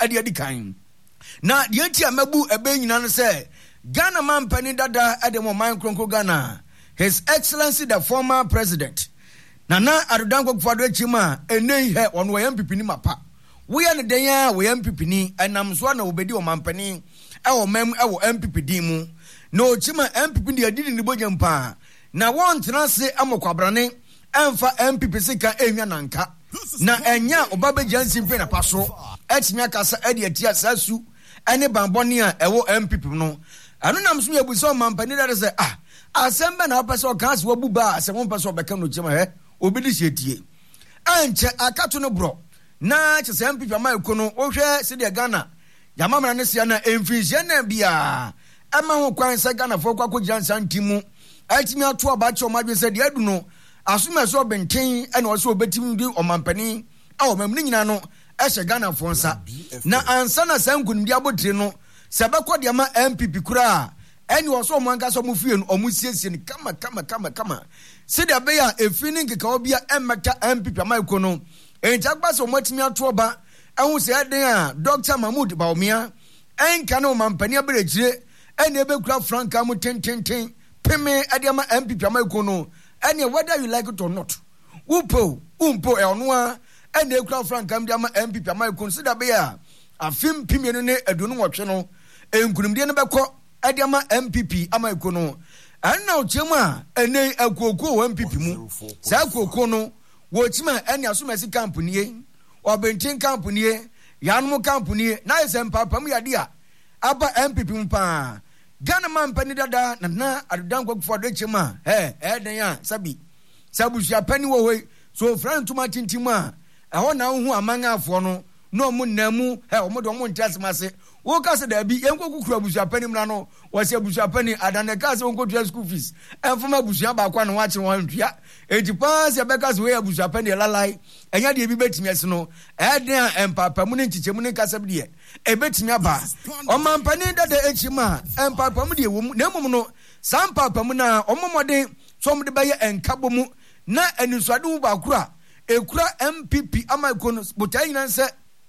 ade adi kan na de anti amabu ebe nyina no se Ghana man pani dada ade mo man kronko Ghana His Excellency the former president Nana Adodankwa Akufo-Addo echima enei he ono we MPP ni mapa we ya ne den ya we MPP ni enam so na obedi o man pani ewo mem ewo MPP din mu no chima MPP de adidi ni bojampa na won tena se amokwabrane emfa MPP sika enwa nanka na enya obabeja nsimpe na paso etimia kasa ade atia sasu ene bamboni a ewo MPP no anu nam so yabuso mampani da se asembe na opese o kan se wabuba asem pese obeka no chima he obidi hyetie anche akato no bro na chese MPP amaiko no ohwe se de Ghana yamamra ne se na emfinhye na bia ama ho kwan se Ghana fo kwa kojansa ntimu atimia to abacho madwe se de adu no asuma so benten ene o so obetim di omampani awomam ni nyina no ehye Ghana fo nsa na ansa na sankunum di abotire no sebekọ de ma MPP kura ene o so manka so mu fie no omusiesie ni kama se de be ya efini nkeka obia emeka MPP amaiko no enjagba so matimi ato ba ehun se eden a Dr. Mahmoud Baumia enka na omampani aberegire ene ebekura franka mu tenten peme ade ma MPP amaiko no ene whether you like it or not umpo elnoa ene ekura franka mu de ma MPP amaiko se de be ya afim pimienu ne adunu wotwe no enkunumde ne bekọ ade ma MPP amaiko no anna ochema ene akoko wa MPP mu sa akoko no wo chima ene asomasi company obentin company yanum company na yesempa pam yade a aba MPP mpa Ghana man pani dada na Adodankwa Akufo-Addo chema den a sabusia pani wo we so friend tuma tintim a ho na hu amanga afo no mu namu omodo mo ntiasemase wo ka se da bi yenkokukura busia pani mra no wo se busia pani adane ka se wonkotua school fees enfoma busia ba kwa no wache won tua etipa se be ka se we busia pani lalai enya de bi betimi ase no den empapa mu ne nchichemu ne ka se bi de e betimi aba o man pani dada echima empapa mu de wo mu na mum no sampapa mu na omomode so mu de baye enkabo mu na enisuade mu ba kura ekura MPP amaiko no botai nan se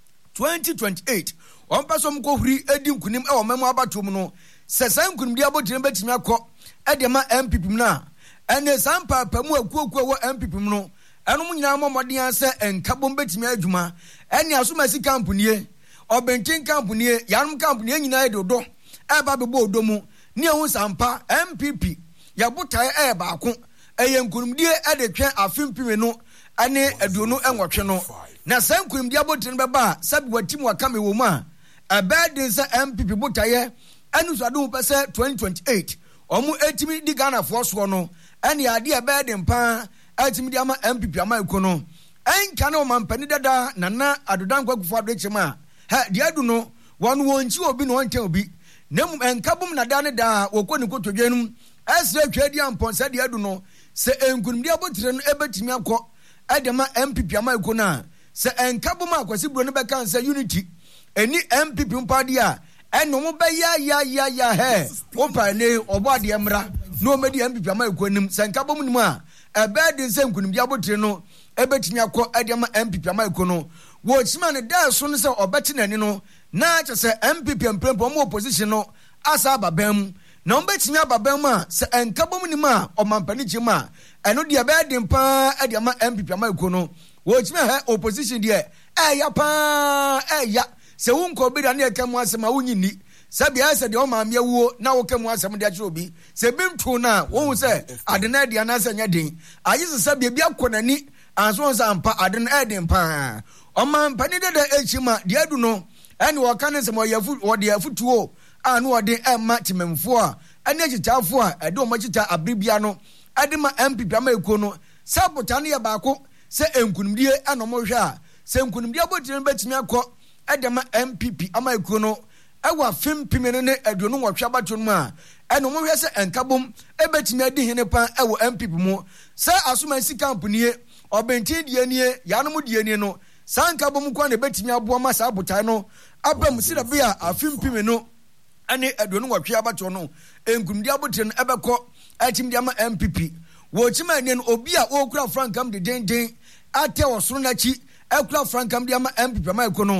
2028 on paso mko huri edi nkunim e wo memo abatom no se san nkunim dia botire betimi akọ e de ma MPP na ene sampa pamu akuokuo wo MPP no enum nyina momode anse enkabom betimi adwuma ene asomasi company obentin company yanum company nyina edodo e ba bebo odomu ne hu sampa MPP ya botai e ba ako eye nkunim die e de twen afimpime no ane aduonu enwotwe no na sankunim dia botire beba sabi watim wakame wo mu a abedin sa MPP botaye anu so adu pese 2028 omu etimi di Ghana force no ene ade abedin pa etimi di ama MPP amaiko no enka na omampani dada Nana Adodankwa Akufo-Addo echema di adu no won wonchi obi no onten obi nem enkabum na da ne da wokoni kotodwenum esre twedi ampon sa di adu no se enkunim dia botire no ebetimi akọ edema MPP amaiko na se enkabum akwasi bro no beka nsa unity eni MPP mpadi a eno mo be ya he opa ne obade emra no medi MPP amaiko nim se enkabum nim a ebedi nse nkunim dia botire no ebetimi akọ edema MPP amaiko no wo chima ne da so no se obeti nani no na chese MPP emprempo mo opposition no asa ababam na obetimi ababam a se enkabum nim a omampani chima eno dia ebedi mpa edema MPP amaiko no wo chima he opposition dia ya pa ya se wonko bi da na ekemu asema wunyini sabia se de o maamia wuo na wo kemu asem de akiro bi se bimtu na wo se adena dia na sanya den ayise sabia bi akonani anso nsa ampa adena eden pa o man pani de echima de adu no ene wo kan se mo yafu wo de afutuo anu wo de emma timemfo a ene agitafo a ede o magita abribia no ade ma MPP amaiko no sabota ne ya baako se enkunumdie anomohwe a se enkunumdie abotire betimi akọ edema MPP amaiko no ewa fimpimene ne aduonu wotwa bato mu a eno mo hwese enkabom ebetimi adi hene pa ewo MPP mu se asomasi company obentin die nie yanom die nie no sankabom kwa ne betimi aboa ma sa botai no abam sida bia afimpime no ane aduonu wotwa bato no enkunumdie abotire no ebekọ atim dia ma MPP wo chima ne obi a okura frankam de den ate osoro na chi ekura frankam dia ma MPP amaiko no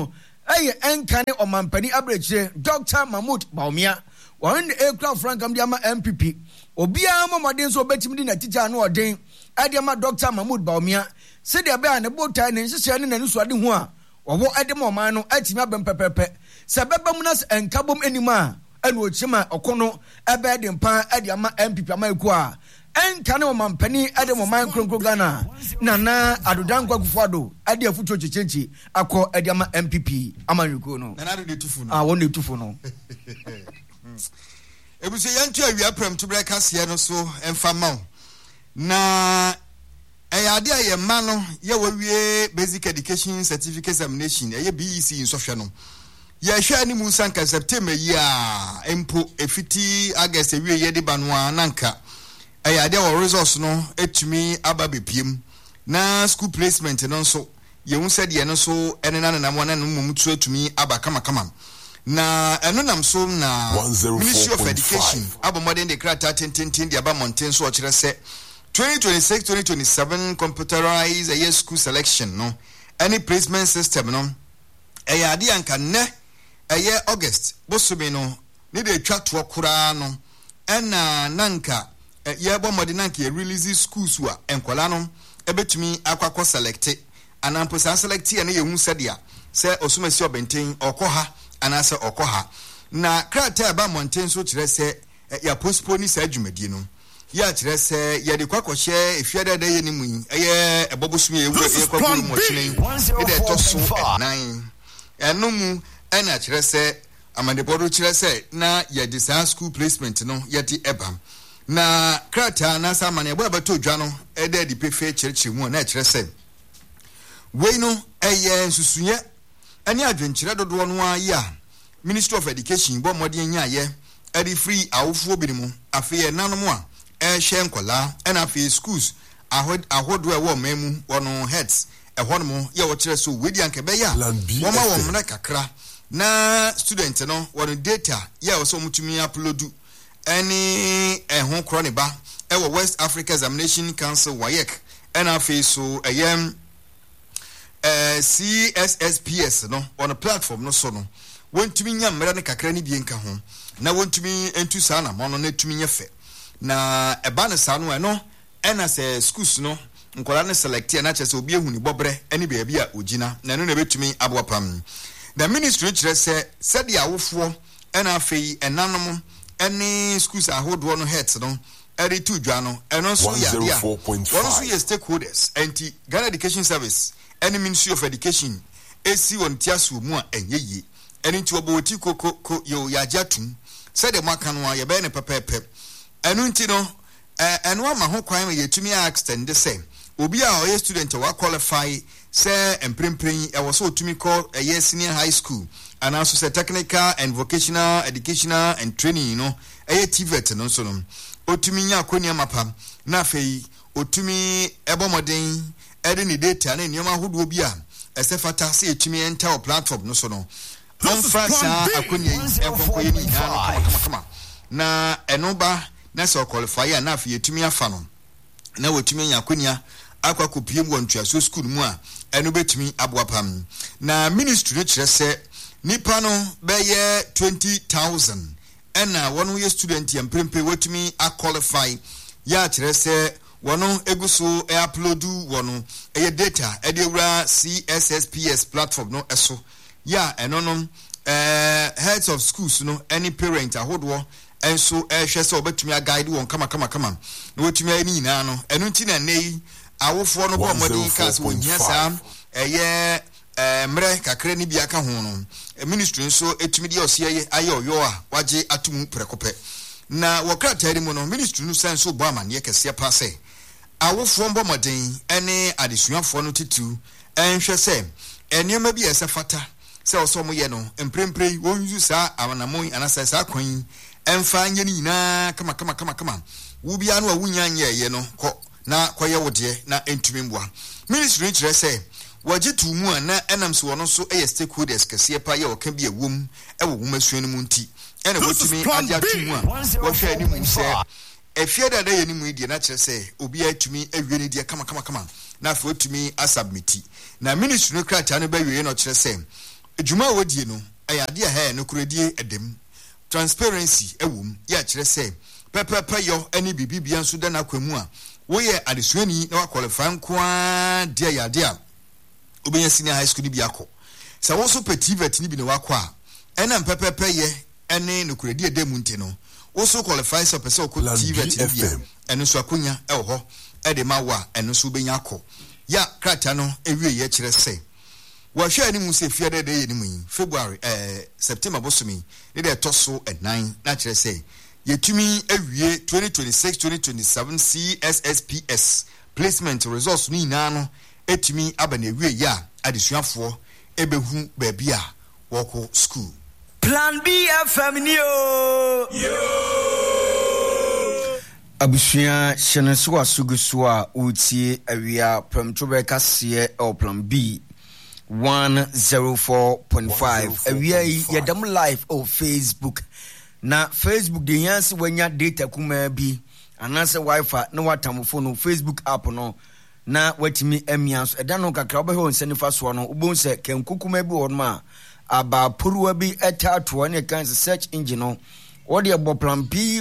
ɛyɛ ɛnkane ɔmampani abrɛkyire Dr. Mahmood Bawumia wɔn ne ekura frankam de ama MPP obiara mɔmɔden so obetimi di na tija no ɔden ɛde ama Dr. Mahmood Bawumia sɛdeɛ bɛyɛ ne botae ne nhyehyɛ ne n'ani suade ho a wɔwɔ ɛde ma ɔman no atimi abɛn pɛpɛpɛ sɛ bɛba mu na ɛnkabom anim a ɛna ɔkyima ɔko no ɛbɛyɛ de mpa ɛde ama MPP ama eku a ɛnka ne ɔmampani ɛde ɔman kronkro Ghana Nana Adodankwa Akufo-Addo ɛde afutuo kyekyenkye akɔ ɛde ama MPP amanyɔkuo no Nana de tufu no wɔn de tufu no ebuso yantu awia prem to breka se no so emfa ma na ade aye ma no ye wawie basic education certificate examination eye BEC in sohwe no ye hwa ni mu sanka September yi a empo efiti August ewie ye de ba no ananka ade wa results no etumi aba bepiem na school placement no so ye hu said ye no so enena na mo na no mutu etumi aba kama na eno nam so na Ministry of Education abomodern de krata tintin de aba mountain so okire se 2026-2027 computerized a year school selection no any placement system no ade anka ne August bosumi no ne de twa to kura no ena nanka ye bomodern nanka ye release schools wa enkola no ebetumi akwakọ select anampo sa select ye na ye hu sadia se osumasi obenten okoha anase okoha na krata ba mountain so kire se ya postpone sa adwumadie no ya kire se ye de kwakohye efiada da ye ni mu eye ebobosumi ye kwakuru mo chinen e de toso 9 eno mu ena kire se amandebodo kire se na ye de sa school placement no ye de ebam na krata na sa mane ebo abato dwa no e de pefe kire mu na kire se we no eye nsusunye ani adwenkyere dodo no ya Ministry of Education bo modern nya ye edi free awofo binimu afi nanom a ehye nkola na afi schools ahodo e wo mamu wono heads ehonmo ye wo kire so wedi anke be ya wo ma wo mna kakra na student no wono data ye wo so mutumi upload any ehon kro ne ba e wo West Africa Examination Council WAEC na afi so ayem CSSPS no on a platform no so no wontumi nya mmera ne kakra ne bie nka ho na wontumi entu saa na mo no na tumi nya fe na eba ne saa no eno ena se schools no nkola ne select na chese obi ehuni bobre ene bia bia ogina na no na betumi aboapam the ministry kire se said ya wofo ena afei enanom ene schools ahodo no heads no eri tu dwa no eno so ya dia one so ye stakeholders anti Ghana Education Service any Ministry of Education esi won tiaso mu a enyeyi eni nti oboti koko yo yajatum said the makano ye be ne pepepe enu nti no enu ama ho kwan ye tumi extend say obi a oye student wa qualify say emprempren e was so tumi call a year senior high school and also say technical and vocational educational and training you know a TVET no so no otumi nya akoni amapa na afei otumi ebomoden ede ni data na nyoma hodo obi a esefata say etumi enter platform no so no Conference akoni enkonkoye ni kama na enoba na so qualify na afei etumi afa no na wotumi nya akonia akwa kopiem wontua school mu a eno betumi aboapam na ministry kire se nipa no beye 20,000 ena wonu ye student yemprempe wotumi a qualify ya kire se wono eguso e uploadu wono e data e de wura CSSPS platform no eso ya eno no heads of schools no any parent ahodo enso hwe se obetumi a guide won kama na wotumi ani nyina no eno nti na nei awofo no bo modern class won hia sa eye mre kakra ni bia ka ho no ministry nso etumi de ose aye oyo a waje atumu prekope na wokrata ri mu no ministry no senso bo amane kese pa se awofo bo modern ene adesuafo no titu enhwe se enema bi ese fata se osomo ye no emprempre won use sa amanamon anasa sa kwan emfa nye ni nyina kama wo bia no awunya nye ye no ko na koye wode na entumi mboa ministry kire se waje tumu a na enam so wono so eye stakeholders kase pa ye oka bi awum e wo wumasua no munti ene wotumi aja tumu a wo hwa ani mu se efiada da ye ni mu die na kire se obi atumi awie ne die kama na afi otumi asubmiti na ministry no krata no ba wie no kire se adwuma wodie no ayade a ha no kuredie edem transparency ewum ya kire say pepepe yo ani bibibia nso da na kwamu a wo ye adesuani na wa qualify kwa dia yade a obenya senior high school ni bi akọ sa wo so petivet ni bi ne wakọ a ena pepepe ye ene no kuredie edem nti no wo so qualify so pese okutivet ni bi eno so akonya e ho e de ma wa eno so obenya akọ ya krata no ewie ye kire say wa hwe ani mu se fie de ye ni mu February September bosomi ne de toso 9 na kire say yetumi awie 2026-2027 CSSPS placement results ni na no etumi aba na awie ya adesuafo ebehu baabi a woko school Plan B FM ni yo abusua sheneso asuguso a utie awia premtobe kase o Plan B 104.5 awia yedam live o Facebook na Facebook de yansi wanya data kuma bi anase wifi na watamfo no Facebook app no na watimi amianso eda no kakra obehe onsanifa so no ubonse kenkukuma bi wonma aba puruwa bi etato ne kan search engine no wode ebo Plan B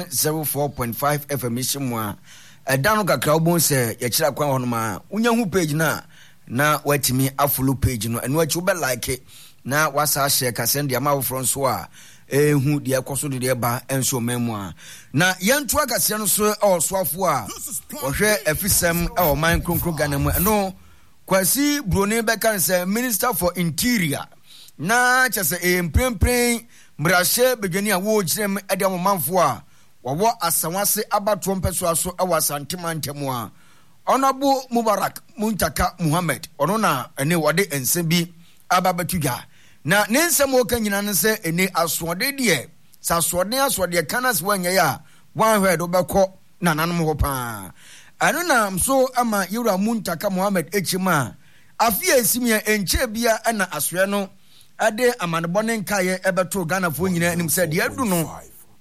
104.5 FM shimwa eda no kakra ubonse ya kira kwa wonma unyahu page na watimi afolo page no eno achi ube like na wasa share ka send ya ma front so a hu de akoso de ba enso memua na yentu akase no so oswafo a ohwe afisem o man kronkro Ghana mu no kwasi broni be kan say Minister for Interior na chese emprempren mrahye bedwani a wo girem ade amanfo a wo asanwase abato mpeso aso awasantema ntemu a Honorable Mubarak Muntaka Muhammad ono na ene wode ense bi ababatuga na nensem o kanyina ne se ene asode de asode kanas wanya ya one head obekọ na nanom ho pa anu na mso ama Yura Muntaka Muhammad echima afia esimia enche bia na asoe no ade amanebone nkaye ebeto Ghana fo nyina anim se de adu no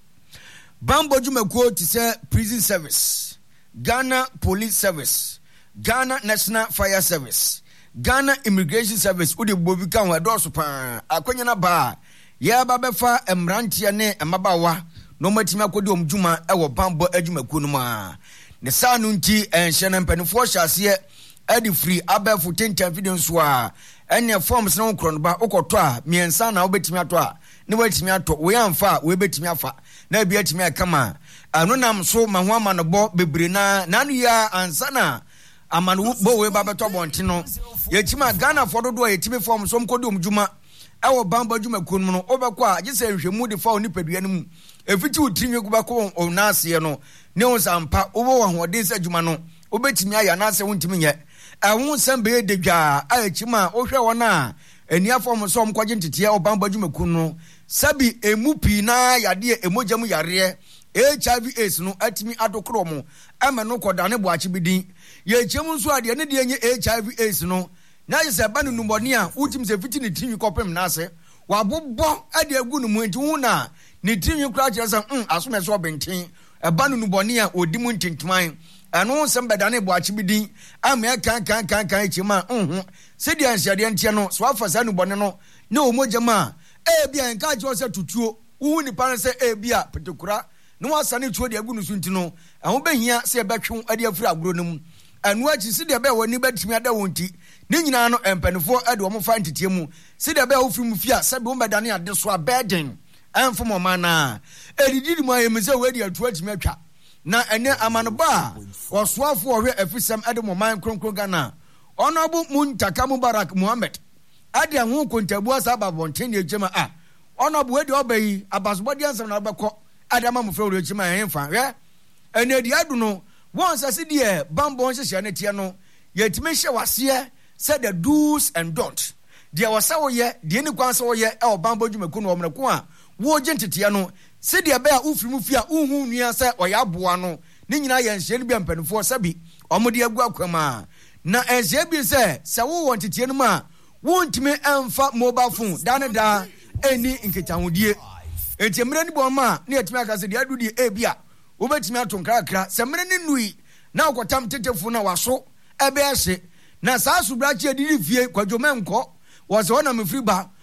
bambo dwumakuo ti se prison service Ghana Police Service, Ghana National Fire Service, Ghana Immigration Service, udi bobika wa dosu pa akwenya na ba ya babefa emrantia ne emabawa no matimi akodi omdwuma ewo bambo adwumakuo no ma ne sanu nti enhye mpanifo hyase edi free abefu tentan video so a ene forms na nkro no ba ukoto a miensa na obetimi ato a ne watimi ato we amfa we betimi afa na bia timi akama anu nam so maho amanbo bebre na nanu ya ansana amanu bo we babeto bonti no yechima Ghana fododo yetimi form so mkodi omdwuma ewo bamba dwuma kun no obekọ a gese hwemu de fa oni padua no mu efiti utinwe kubakọ onase no ne onsampa obo wa hoden se dwuma no obetimi aya na se wontimi nye ehun sembe de dwa ayechima ohwe wona enia form so mkwaje ntete obamba dwuma kun no sabi emu pi na yade emojam yare HIV AIDS no atimi adokro mo ama no kodane boache bidin ye chemu nso ade ne de enye HIV AIDS no na yese ba no mboni a utim se fiti ne tinwi kopem na ase wabobbo ade agu no mu nti hu na ne tinwi kra kire se asome so benten eba no mboni a odimu ntintman anu sembe dane boache bidin ama kan chema se de ansiade ntie no so afasa no boni no ne omojama bia nka je se tutuo hu ni pan se bia petekura no wasane tuo de agu no sunti no ehun behia se ebetwe ade afura agro no mu anu achi se de be woni betimi ada wonti ne nyina no empanifo ade wo fa ntetie mu se de be wo firi mu fia se be wo medane ade so a burden amfo mo mana edidi mu ayemse we de atu atimi atwa na ene amanoba oswafo ohwe afisem ade mo man kronkro Ghana Honorable Muntaka Mubarak Muhammad ade ho kontabu asaba bonten ne ejema Honorable we de obayi abasobodi ansam na obekọ adama mufra ori ejima henfa hwe ene di adu no won sase de bambo nhye ne tie no yetime hye wase said the do's and don't dia wasa wo ye de ni kwanse wo ye e bambo dwumaku no omreko a wo gentete no se de be a ufiri mu fi a unhu nua se oya aboa no ni nyina ye nhye ne bi ampanifo sabi omode agu akwama na enhye bi se wo won tete no ma wo ntime emfa mobile phone da eni nketahudie enti mre ni boma na yetime akase de adu di ebia wo betime atonkrakra se mre ni nui na okotam tetefu na waso ebe ehye na saa subra chi edidi fie kwadwomenko wo se wona mefiri ba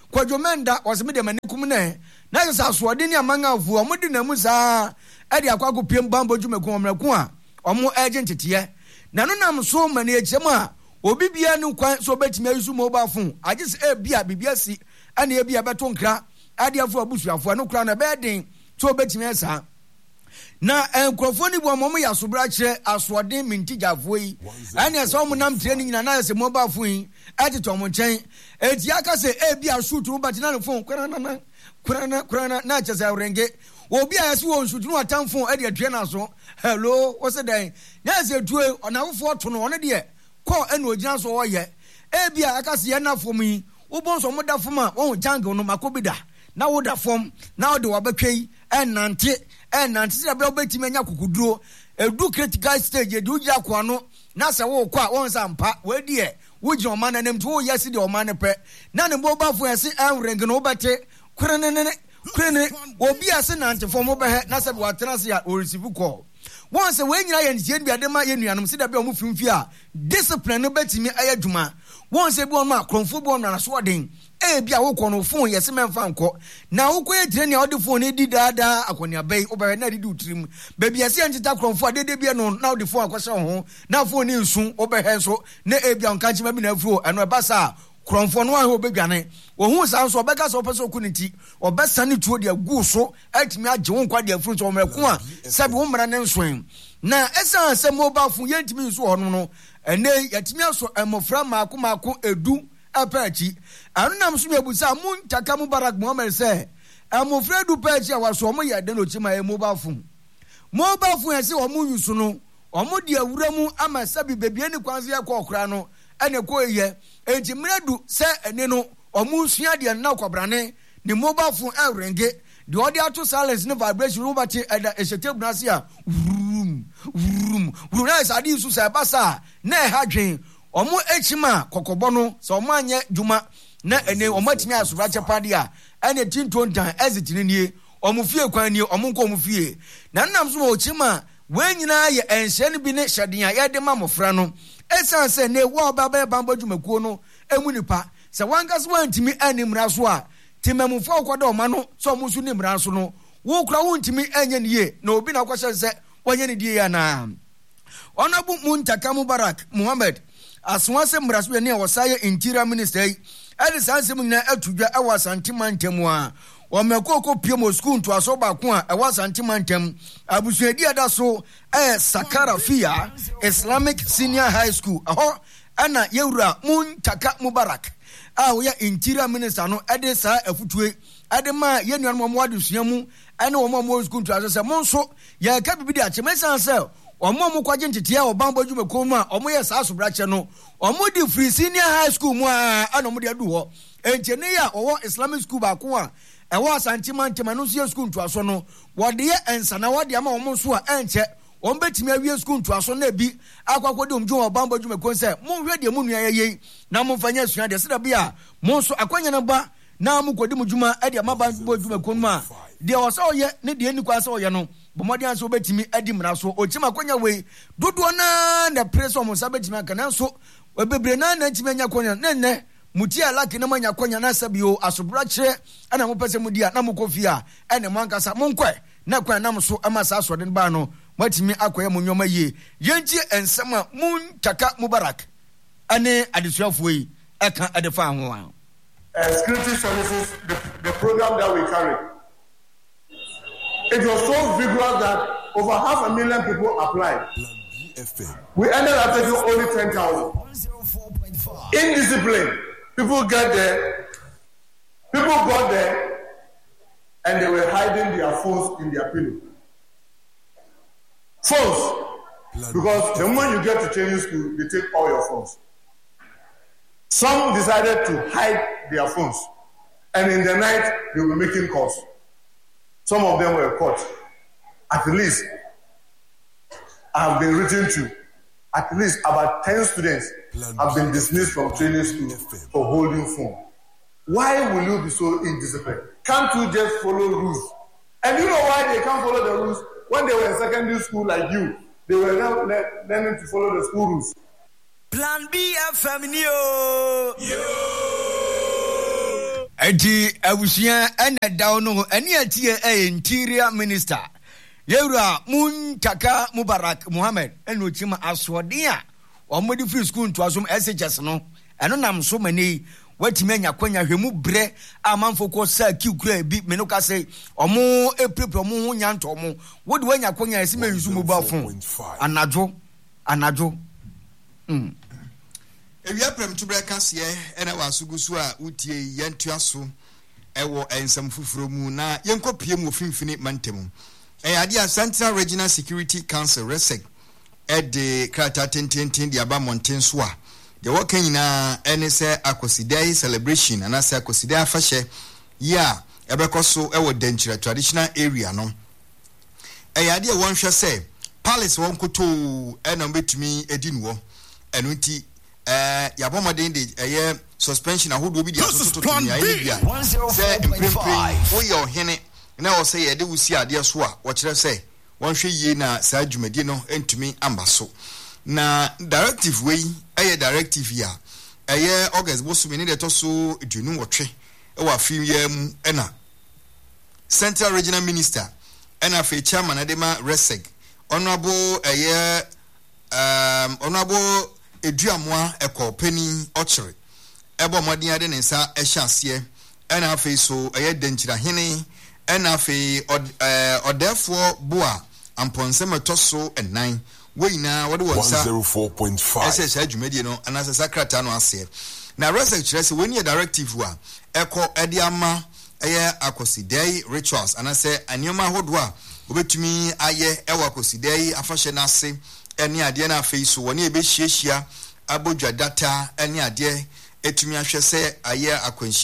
Kwajomenda was me de manikum ne na yesa asode ni amangafu omudi na mu saa e de akwago piem bambo dwumako omrako a omo agent tete na no nam so mane echem a obi bia ne kwan so betimi ayisu mobile phone agise e bia bibia si ane e bia beto nkra ade afo abusuafo no kra na bedin so betimi esa na enkrofo ni bo momo ya sobra kire asode mintigafo yi ane so mo nam training nyina na se mobile phone yi atito mo nchen eti aka se e bia shoot wo batina no phone kurana na chese awrenge obi a yesi won shoot no atam phone e de trainer so hello what's the day na se tue onawofo to no one de ko ene ogina so wo ye e bia aka se ye na fom yi wo bon so mo da fom a won jangle no makobida na wo da fom na wo de wabetwei enante se be obetimi anya kukuduro edu critical stage edu gira kwa no na se wo kwa won sampa we die wo gi oman na nem to wo yesi de oman ne pe na ne bo ba fu yesi enreng no bete kurene obi ase nante fom be he na se be watena se ya o receive call won se we nyina ye ntie bia de ma ye nuanom se da be o mu fimfi a discipline no betimi ayadwuma won se bi on ma kronfo bi on na so den e bia wo kono phone yesi memfa nko na wo ko yedire ne odi phone ne di dada akonia bai oba na di utrim ba bia se ntita kronfo adede bia no na odi phone akwese ho na phone ni nsu oba he so na e bia nka nchima bi na afuro eno ba sa kronfo no aho obedwane wo hu sa nso obeka so opeso kuniti obesa ne tuo de agu so atimi agye wo nkwa de afuro so omreko a sabi wo mra ne nsoen na esa se mobile phone yentimi nso ho no ene yatimi aso emofra maako edu apachi anu nam so mebusa Muntaka Mubarak Muhammad say amofra du pachi awaso omo ye de no chima e mobile phone ese omo yusu no omo de awura mu ama sabi bebie ni kwanse ya kwa okra no ene ko ye enti mredu se ene no omo sua de na kwabrane ni mobile phone renge de odi ato silence ne vibration no bati eda esete bunase a vrum na isa di su sa basa na ha dwen omo echima kokobo no so omo anye dwuma na ene omo atimi asobra chepade a ene tintontan ezitini nie omo fie kwan nie omo nko omo fie na nnam so ochima wenyina ye enhye ne bi ne hyeden a yede ma mofra no esanse ne wo baba bamba dwumakuo no emu nipa se wangas wantimi animra so a timamufo okwada oma no so omo su nimra so no wo kura wontimi anye nie na obi na kwahye se wanye ne die ya na onabu Muntaka Mubarak Muhammad aswase mraso ne wosaye interior minister yi ade sansem na atudwa awasantimantem a omekoko piemo school to aso ba ko a awasantimantem abusuadi ada so Sakarafia Islamic Senior High School aho ana yewura Muntaka Mubarak wo ya interior minister no ade sa afutue ade ma yenuan mo adusua mu ane wo mo school to aso se mo nso ya ka bibidi a chemesa se omo kwaje ntetia obambo dwumako mu a omo ye saa sobrache no omo di free senior high school mu a ana omo di adu ho enchene ya owo Islamic school ba ko a ewo asantimantem no so school to aso no wode ye ensana wode ama omo so a enche ombetimi awie school to aso na bi akwakode omjo obambo dwumako se mo hwe de mu nua ye na mo fanya sua de se da bia mo so akwanya na ba na mo kodi mujuma e de amabambo dwumako mu a de o so ye ne de ni kwa so ye no bomodi anso betimi adi mra so ochima konya we dodo na press o mo sabetimi aka na so bebre na ntimi anya konya nenne muti alaki na manya konya na sabio asobra kire ana mo pese mudi a na mo kofia ene mo ankasa mo nkwe na kwa na mo so ama sa so den ba no matimi akoye mo nyoma ye yenji ensema Muntaka Mubarak ane adesuafo yi aka adefa ho an security services the program that we carry. It was so vigorous that over 500,000 people applied. We ended up taking only 10,000. Indiscipline. People got there, and they were hiding their phones in their pillow. Phones. Because the moment you get to training school, they take all your phones. Some decided to hide their phones. And in the night, they were making calls. Some of them were caught. At least, I have been written to. At least about 10 students have been dismissed from training school for holding phone. Why will you be so indisciplined? Can't you just follow rules? And you know why they can't follow the rules? When they were in secondary school like you, they were not learning to follow the school rules. Plan B FM yo. Eti abusia ena dawo no eni atie interior minister Yewra Muntaka Mubarak Muhammad eno chima aswode a omodi free school to asum SHS no eno nam so mani watime nya kwanya hwemu bre amanfo ko sa kikura bi me no ka say omo epepe omo ho nya nto omo wodi wanya kwanya esi mensu mobile phone anajo Ewia prem to break kase ena wasugusu a utie yentuaso ewo ensam fufuro mu na yenkopie mu ofimfini mantem Adia Central Regional Security Council RESEC de krata tenten de aba mountain so a de working na NSA akosidai celebration and asa akosidai afahye ya ebekoso ewo denchira traditional area no Adia won hwe say palace won koto ena betumi edinwo eno nti yabomoden de suspension ahodo bi dia so to ya bia say imprempren wo ye ohene na wo say ye de wusi ade so a wo kire say won hwe yie na saa dwumadi no entumi amba so na directive wey directive ya August bosumi ne de to so edunu wotwe e wa fi yam ena Central Regional Minister ena fe chairman adema RESEC honorable honorable Eduamoa ekopeni ochire ebo modin ade ne nsa ehyiase ena fe so denchira hene ena fe odefo boa amponsem toso enan weina wode wonsa 104.5 esa adwumadi no anasa sakrata no ase na RESEC kire se weni directive wa eko ediama akosidai rituals anase anyoma hodo a obetumi aye ewa akosidai afahye na ase eni ade na afei so woni ebehyiahia abodwa data eni ade etumi ahwe se aye akwanshi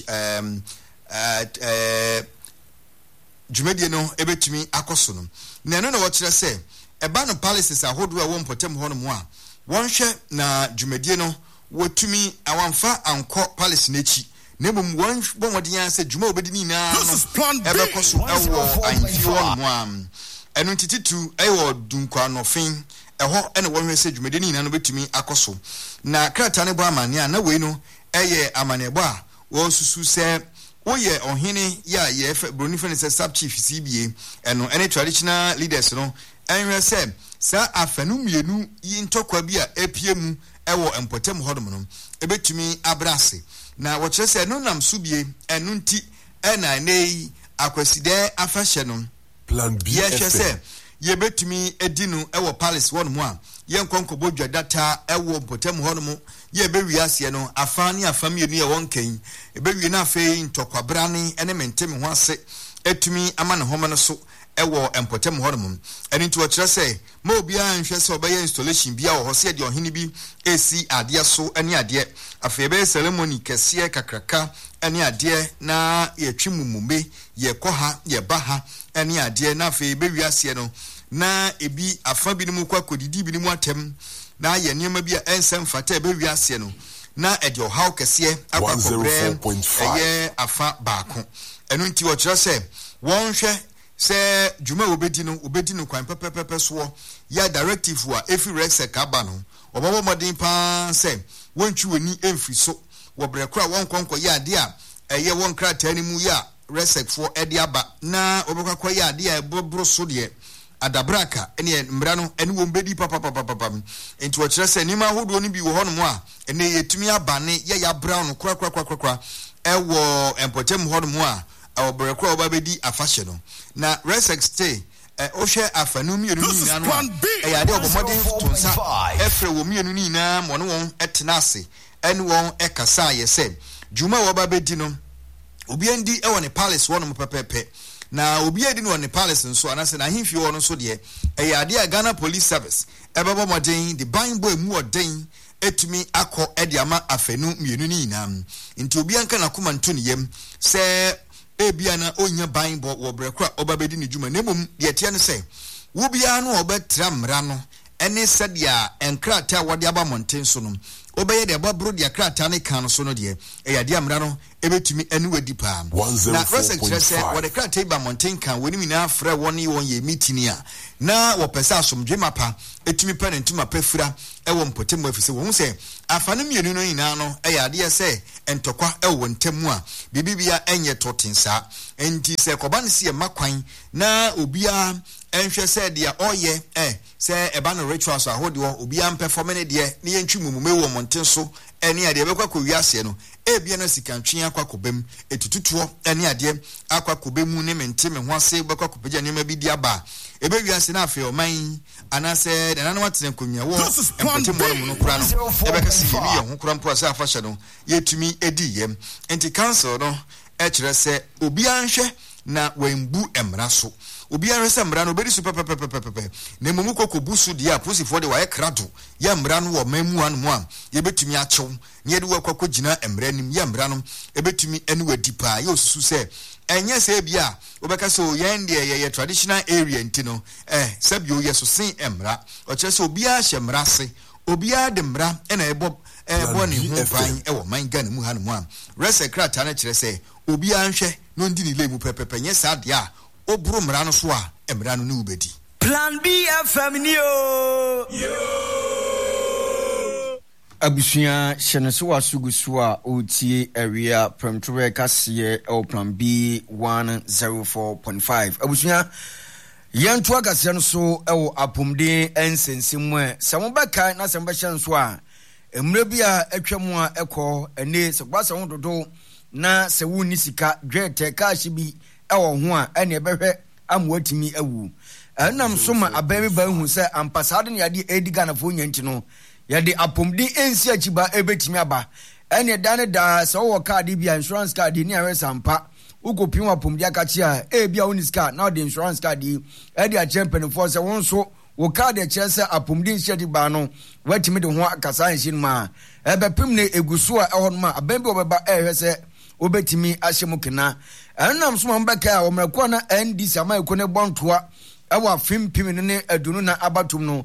dwumadi no ebetumi akoso no na no na wo kire se eba no palaces ahodo a wo mpotem ho no mo a wonhwe na dwumadi no wotumi awamfa anko palace nechi nebum won bomodin se dwuma obedini na no ebekoso ewo anfi won mo am eno ntititu ewo dunkwa nofin eho ene wonhwe se dwumadi ni na no betumi akoso na krata ne bo amane a na we no eye amane bo a wo susu se oye ohene ya ye bronifen se sub chief CBA eno any traditional leaders no enwe se sa afanu mienu yi ntokwa bi a epiemu ewo empotem hodom no ebetumi abrase na wo kire se no nam subie enu nti ena nei akwaside afahye no plan B ye se ye betumi edinu ewo palace won mu a ye nkonkobo dwa data ewo empotem hodom ye bewi ase no afani afamienu ye wonkan ebewi na afei ntokwabrane ene mentem ho ase etumi ama ne homa no so ewo empotem hodom eni nti wo kire se ma obi a nhwe se obeye installation bia wo hose de ohene bi esi ade so eni ade afei be ceremony kese kakraka eni ade na ye twimumume ye koha ye baha eni ade na afei be wiase no na ebi afa bi nimu kwa kodidi bi nimu atem na ye niam bi a ensem fata be wiase no na ede ohaw kese akwakobre ye afa baako enu nti wo kire se won hwe se juma obedi no kwan pepepepe so ya directive wa efi RESEC aba no obobo modin pa se wontwi woni emfi so wo brekora won konko ya ade a eye won krata ni mu ya RESEC for ede aba na obekwa ya ade a bobro so de adabraka ene mbra no ene wo mbedi papa enti wo kire se ni ma hodo ni bi wo hono a ene yetumi abane ya brown kra ewo empotem hono mu a awobrekwa obabedi afahye no na RESEC stay ohwe afanu mienu ni na no ade obomodin tonsa efre wo mienu ni na mo no won etenase ene won ekasa ye se juma wobabedi no obi andi ewo ne palace won mo pepepe na obi adi no ne palace nso anase na himfi won so de ade a Ghana Police Service ebebo modin the buying boy mu odin etumi akọ ede ama afanu mienu ni na nti obi anka na koma nto ne yam se ebia na onya banbo wo brekwa obabedi ne djuma nemom de tie ne se wo bia no obetra mra no ene sedia enkrata wode aba monten so no obeye de babro de akrata ne kan so no de eyade amra no ebetumi enu wadi pa na rasa kire se wode krata ba mountain kan woni mina afra woni won ye meeting a na wo pesa asomdwe mapa etumi pa ne ntuma pafura ewo mpotemu afise wo hu se afane mienu no nyina no eyade ye se entokwa ewo ntemu a bibibia enye totinsa enti se kobane se makwan na obia enhwe se dia oye se eba no rituals ahodi wo obia perform ne de ne yentwi mumume wo monten so ene ade bekwa ko wiase no ebia na sikantwe akwa kobem etututuo ene ade akwa kobemu ne mente me ho ase bekwa kopagya ne ma bi di aba ebe wiase na afi oman anase de nanu watene konwa wo empete mo no kura no ebe ka si bi ye ho kura mpo ase afahye no yetumi edi yem enti council no kire se obia nhwe na wembu emra so obia nhwe se emra no bedi super pepepepepe na mumu kokobu su dia posifo de waye krado ya emra no wo mamu anu mu a ye betumi achew ne ye de wakoko gina emra nim ya emra no ebetumi eni wadipa ye osusu se enye se bia obeka so ye ndie ye traditional area ntino sabio ye so sin emra o kire se obia hye emra se obia de emra na ebo ni hu ban wo man Ghana mu hanu mu a rese krata na kire se obia nhwe no ndi ni lemu pepepe nye sade a oburu mra no so a emra no ne ubedi Plan B FM ni yo abusuya hyeneso wasugusu a otie area premtore kase o Plan B 104.5 abusuya yanto agase no so ewo apomde ensensimu se mo beka na se mo behye nso a emre bia atwamu a ekọ ene se kwasa ho dodo na se wuni sika dwete kaahye bi ewo ho a ene behwe amwatimi awu enam so ma abemi ba hu se ampasade ne yade ediga na fo nyanti no yade apomdi ensi achiba ebetimi aba ene dane da se wo card bia insurance card ni awesa ampa ukopim apomdi akachi a bia woni sika na the insurance card e dia champion for se won so wo card e chese apomdi ensi ba no watimi de ho akasa ensin ma ebepim ne egusu a ehon ma abembi obeba ehwese obetimi ahyemu kena enam so mbeka a omrako na NDC amaiko ne bontoa ewa fimpim ne adunu na abatum no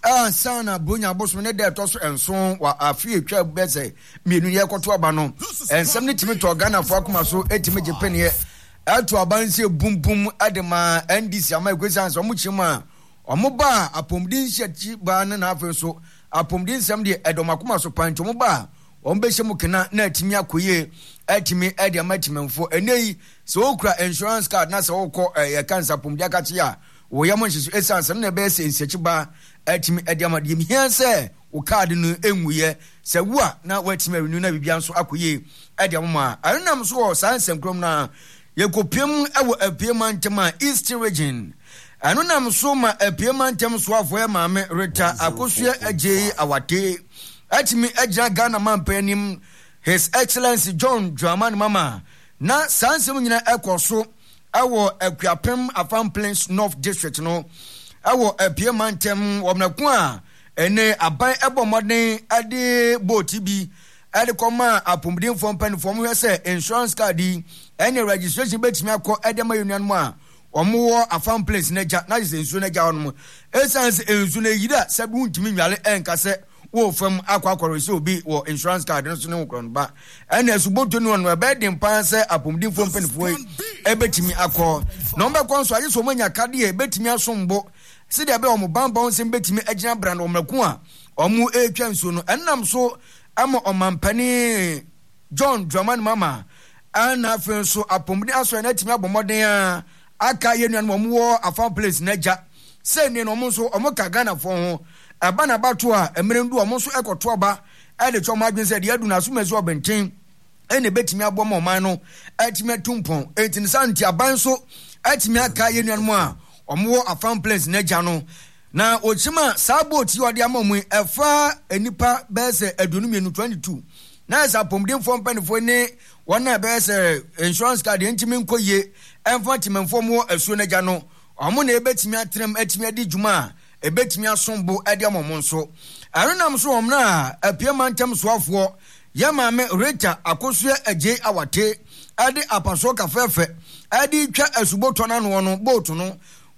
sana bonya bosom ne de toso enso wa afi etwa bese mienu ye koto aba no ensem ne timi to Ghana fo akoma so etimi jepene atu abanse bumbum adema NDC amaiko sanso mu chima omoba apomdin hyechi ba na afi so apomdin sem de edomakoma so panto moba ombehye kena na atimi akoye atimi ade amatimemfo enei so okura insurance card na se wokọ ye cancer pomdi akachi a wo yam nhyesu essence na be se nsechiba atimi ade amade mi hianse wo card no enwuye se wu a na watimi renew na bibia nso akoye ade amama anam so wo sansem krom na yekopiem ewo apieman tema East region anonam so ma apieman tem so afo ya maame reta akosua agye awate atimi agya Ghana mampanim His Excellency John Dramani Mama na sansem nyina ekoso awo akuapem Afam Plains North District no awo apiemantem womnaku a ene aban ebomodin ade boti bi ade koma apomdin fom pen fom hwese insurance card ene registration betimi akọ ade ma union mu a omo Afam Plains naja na je ensu naja onmo essence ensu na yida sabu ntimi nwale enkase wo fam akwa so bi wo insurance card no so ne wo ba ene suboto no no be dem pan se apomdin fom pen fo ebetimi akọ no be kon so aye so manya card e betimi asombo se de be o mo bambon se betimi agina bra no mraku a omo etwa nso no enam so ama omampani John Dramani Mama ana afen so apomdin aso na timi abomoden a aka ye nuan mo wo Afam Place naja se ni no mo so omo ka Ghana fo ho abana bato a emerendu omo so ekoto ba ade choma adwen se de adu na so mezo obenten ene betimi abom oman no atimi tumpon etin santi aban so atimi aka ye nuan mo a omo wo Afam Place naja no na ochima saboti ode amamu efa enipa bese adunum 22 na esa pomden fom penfo ne wona bese insurance card entimi nkoye enfa timemfo mo asuo naja no omo na ebetimi atrem atimi adi djuma ebetimi asombo ade amom nso arenam so omna apiema ntem soafo yamame reta akosua agye awate ade apaso kafefe ade twa asuboto na no boat no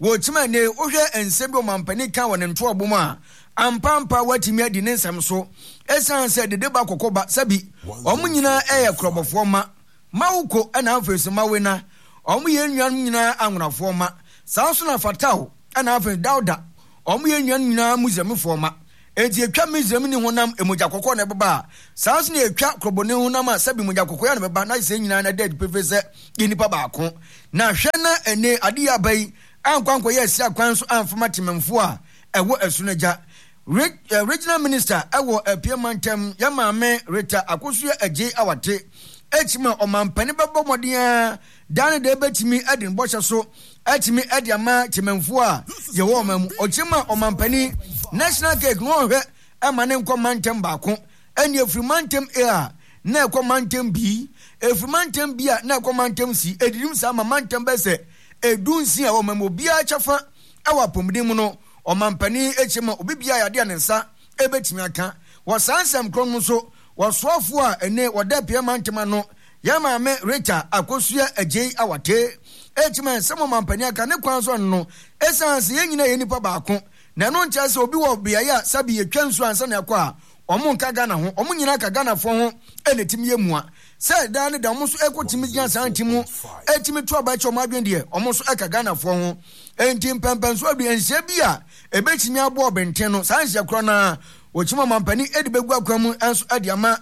wo chima ne ohwe ensebi o mampani kan won nto obom a ampampa watimi adi ne nsem so esan se de ba kokoba sabi omunyina eye krobofo ma mawuko ana afesu mawena omuye nwan nyina anwonafo ma sanso na fatao ana afen dauda omuye nwan nyina muzemfo ma enti etwa mizem ni honam emoja kokko na beba sanso na etwa krobone honam a sabi moja kokko ya na beba na se nyina na dead pefese inipa baako na hwe na ene ade ya bai ankwanko ye sia kwan so amfama tememfo a ewo asunaja regional minister ewo Piemantem Yamame Rita Akosu Eje Awate echima omampani bebo modia dane de betimi edin bosha so etimi ediama tememfo a ye wo mamu ochima omampani national cake no hwe amane nkomantem baako eni efrimantem a na ekomantem bi efrimantem bi a na ekomantem si edirim sa mantem bese edunsi a wo mamu bia chafa awapomdim no omampani echema obibia ya de nensa ebetimi aka wosansem krom so wosoafo a ene woda Piemantem no Yamame Rita Akosu Eje Awate echema nsem omampani aka ne kwan so no esanse yenyina yenipa baako na no ntia se obi wo bia ya sabi yetwa nsu ansa na akwa omo nka Ghana ho omo nyina ka Ghana fo ho enetimi yemua se da ne da omo so ekotimi gyan santimu etimi to ba cho madwen de omo so eka Ghana fo ho enti mpempen so bi enhye bia ebetimi abo obenten no sanhye kro na ochima mampani edibegu akwam enso adiama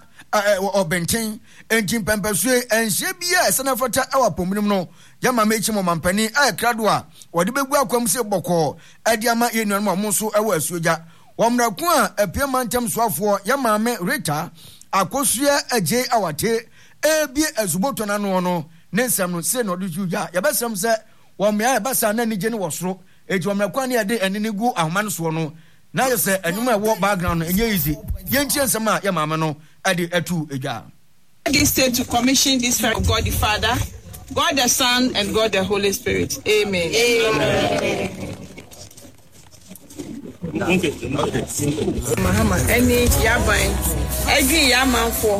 obenten enti mpempen so enhye bia esenafota awapomnim no Yamame echimo mampani krado a wode begu akwam se bokọ adiama yenuan mo so ewo asuoja womraku a Piemantem soafo Yamame Rita Akosu Eje Awate ebie azuboto na no nensam no se no de juja yabesam se womya yabasa na nije ne wosoro eji womraku na yade enene gu ahoma no so no na yese enuma ewo background no enye easy yentie nsam a Yamame no ade atu eja. This state to commission this fire of God the Father, God the Son, and God the Holy Spirit. Amen. Amen. Okay. Mahama, any yabai, every yaman for